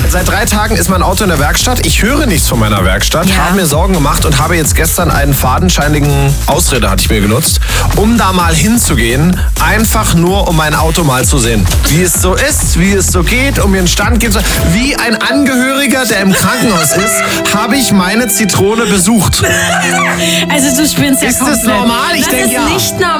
Seit 3 Tagen ist mein Auto in der Werkstatt. Ich höre nichts von meiner Werkstatt, habe mir Sorgen gemacht und habe jetzt gestern einen fadenscheinigen Ausrede, hatte ich mir genutzt, um da mal hinzugehen, einfach nur um mein Auto mal zu sehen. Wie es so ist, wie es so geht, um mir einen Stand gibt. Wie ein Angehöriger, der im Krankenhaus ist, habe ich meine Zitrone besucht. Also du spinnst ja Ist komplett. das normal? Ich Das denke ist ja. nicht normal.